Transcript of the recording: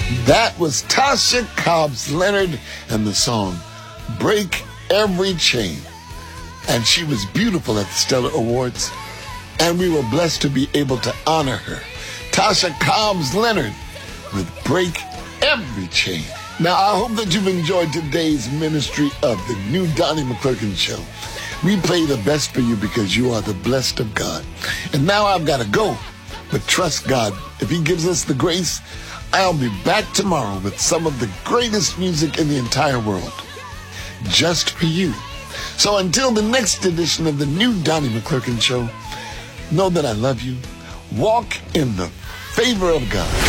That was Tasha Cobbs Leonard and the song Break Every Chain. And she was beautiful at the Stellar Awards, and we were blessed to be able to honor her. Tasha Cobbs Leonard with Break Every Chain. Now, I hope that you've enjoyed today's ministry of the new Donnie McClurkin Show. We play the best for you because you are the blessed of God. And now I've got to go, but trust God. If he gives us the grace, I'll be back tomorrow with some of the greatest music in the entire world, just for you. So until the next edition of the new Donnie McClurkin Show, know that I love you. Walk in the favor of God.